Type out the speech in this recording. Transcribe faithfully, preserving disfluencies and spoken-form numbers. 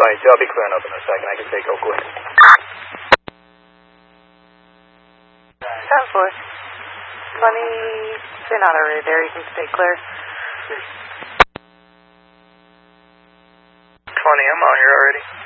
twenty-two, I'll be clearing up in a second. I can take Oakwood. ten four. twenty, you're not already there, you can stay clear. twenty, I'm on here already.